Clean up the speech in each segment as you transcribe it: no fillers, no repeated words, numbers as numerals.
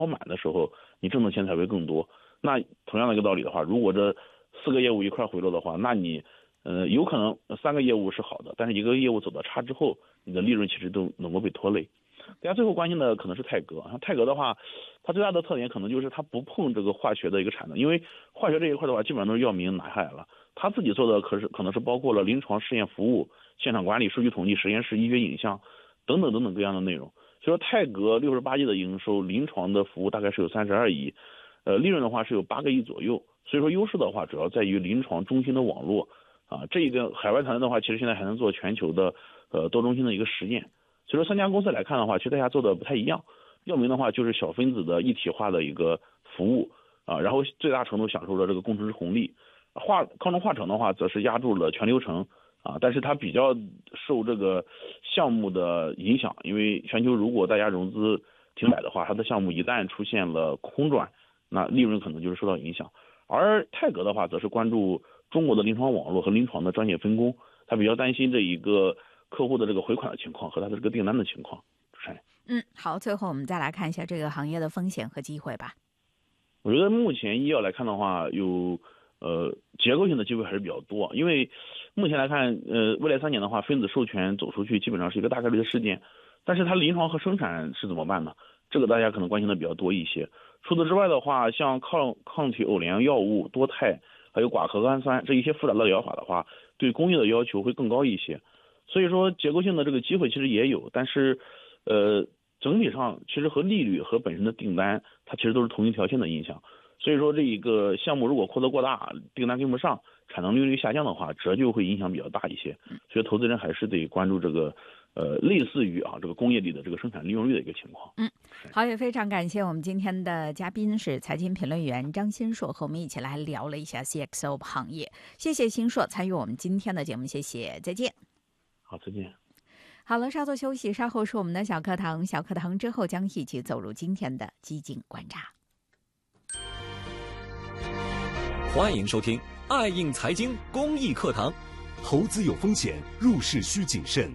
满的时候，你挣的钱才会更多。那同样的一个道理的话，如果这4个业务一块回落的话，那你有可能3个业务是好的，但是1个业务走到差之后，你的利润其实都能够被拖累。大家最后关心的可能是泰格，像泰格的话，它最大的特点可能就是它不碰这个化学的一个产能，因为化学这一块的话，基本上都是药明拿下来了。他自己做的可能是包括了临床试验服务、现场管理、数据统计、实验室医学影像等等等等各样的内容。所以说泰格68亿的营收，临床的服务大概是有32亿，利润的话是有8个亿左右。所以说优势的话主要在于临床中心的网络啊，这一个海外团队的话，其实现在还能做全球的多中心的一个实验。所以说3家公司来看的话，其实大家做的不太一样。药明的话就是小分子的一体化的一个服务啊，然后最大程度享受了这个工程师红利。康中化成的话，则是压住了全流程啊，但是它比较受这个项目的影响，因为全球如果大家融资停摆的话，它的项目一旦出现了空转，那利润可能就是受到影响。而泰格的话，则是关注中国的临床网络和临床的专业分工，他比较担心这一个客户的这个回款的情况和他的这个订单的情况。主持人， 好，最后我们再来看一下这个行业的风险和机会吧。 我觉得目前医药来看的话，有结构性的机会还是比较多，因为目前来看，未来3年的话，分子授权走出去基本上是一个大概率的事件，但是它临床和生产是怎么办呢？这个大家可能关心的比较多一些。除此之外的话，像抗体偶联药物、多肽，还有寡核苷酸这一些复杂的疗法的话，对工艺的要求会更高一些。所以说结构性的这个机会其实也有，但是整体上其实和利率和本身的订单，它其实都是同一条线的影响。所以说这一个项目如果扩得过大，订单跟不上，产能利率下降的话，折旧会影响比较大一些。所以投资人还是得关注这个类似于这个工业里的这个生产利用率的一个情况。 好，也非常感谢我们今天的嘉宾是财经评论员张新硕，和我们一起来聊了一下 CXO 行业。谢谢新硕参与我们今天的节目，谢谢，再见。 好，再见。 好了，稍作休息，稍后是我们的小课堂。小课堂之后将一起走入今天的基金观察。 欢迎收听爱映财经公益课堂。 投资有风险，入市需谨慎。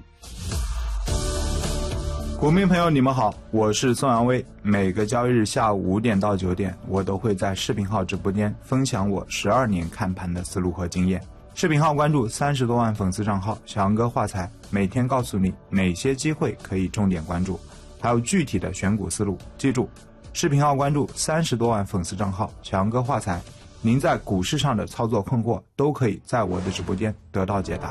股民朋友你们好，我是宋阳威。每个交易日下午5点到9点，我都会在视频号直播间分享我12年看盘的思路和经验。视频号关注30多万粉丝账号小杨哥话财，每天告诉你哪些机会可以重点关注，还有具体的选股思路。记住，视频号关注30多万粉丝账号小杨哥话财，您在股市上的操作困惑都可以在我的直播间得到解答。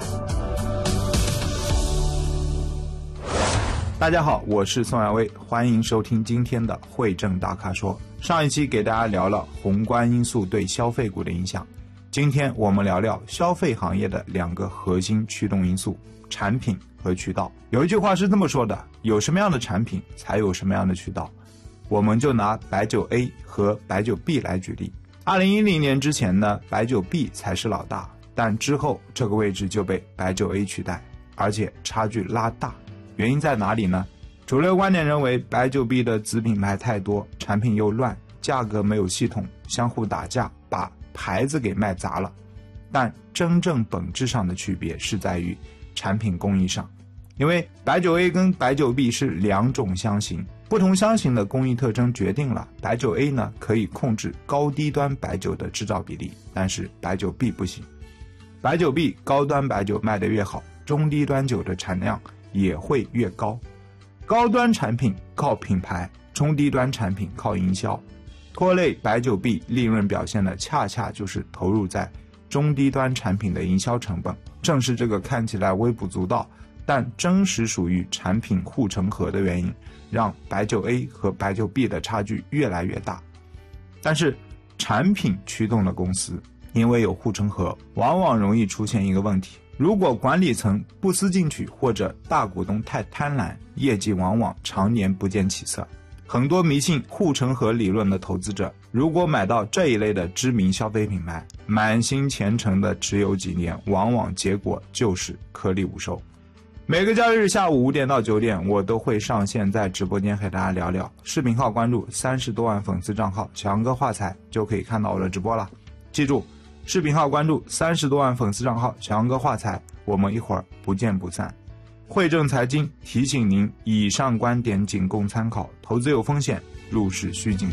大家好，我是宋阳威，欢迎收听今天的汇证大咖说。上一期给大家聊了宏观因素对消费股的影响，今天我们聊聊消费行业的2个核心驱动因素，产品和渠道。有一句话是这么说的，有什么样的产品才有什么样的渠道。我们就拿白酒 A 和白酒 B 来举例。2010年之前呢，白酒 B 才是老大，但之后这个位置就被白酒 A 取代，而且差距拉大。原因在哪里呢？主流观点认为白酒 B 的子品牌太多，产品又乱，价格没有系统，相互打架，把牌子给卖砸了。但真正本质上的区别是在于产品工艺上，因为白酒 A 跟白酒 B 是2种香型，不同香型的工艺特征决定了白酒 A 呢可以控制高低端白酒的制造比例，但是白酒 B 不行。白酒 B 高端白酒卖得越好，中低端酒的产量也会越高。高端产品靠品牌，中低端产品靠营销，拖累白酒 B 利润表现的恰恰就是投入在中低端产品的营销成本。正是这个看起来微不足道，但真实属于产品护城河的原因，让白酒 A 和白酒 B 的差距越来越大。但是产品驱动的公司，因为有护城河，往往容易出现一个问题，如果管理层不思进取，或者大股东太贪婪，业绩往往常年不见起色。很多迷信护城河理论的投资者，如果买到这一类的知名消费品牌，满心虔诚的持有几年，往往结果就是颗粒无收。每个交易日下午5点到9点，我都会上线在直播间和大家聊聊。视频号关注30多万粉丝账号小杨哥话财，就可以看到我的直播了。记住，视频号关注30多万粉丝账号小杨哥话财，我们一会儿不见不散。汇证财经提醒您，以上观点仅供参考，投资有风险， 入市需谨